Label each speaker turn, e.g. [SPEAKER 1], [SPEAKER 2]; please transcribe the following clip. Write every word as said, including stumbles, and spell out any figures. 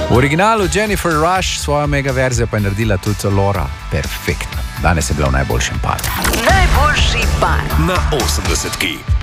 [SPEAKER 1] V originalu Jennifer Rush svojo mega verzijo pa je naredila tudi Laura. Perfektno. Danes je bila v najboljšem paru.
[SPEAKER 2] Najboljši par
[SPEAKER 3] Na osemdesetki.